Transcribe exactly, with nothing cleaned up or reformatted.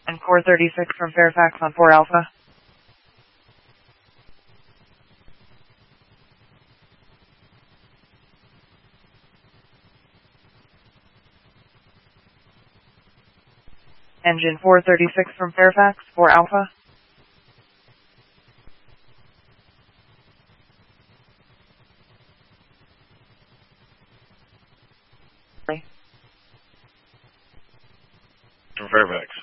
And four thirty-six from Fairfax on four Alpha. Engine four thirty-six from Fairfax, four Alpha. From Fairfax.